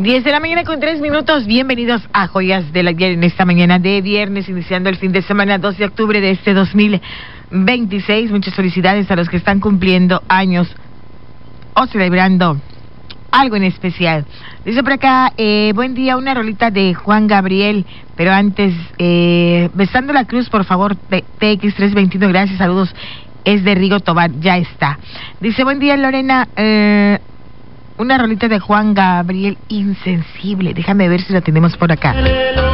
10 de la mañana con 3 minutos. Bienvenidos a Joyas del Ayer en esta mañana de viernes, iniciando el fin de semana 2 de octubre de este 2026. Muchas felicidades a los que están cumpliendo años o celebrando algo en especial. Dice por acá, buen día, una rolita de Juan Gabriel, pero antes, besando la cruz, por favor, TX321, gracias, saludos, es de Rigo Tobar, ya está. Dice, buen día, Lorena, una rolita de Juan Gabriel, Insensible, déjame ver si lo tenemos por acá.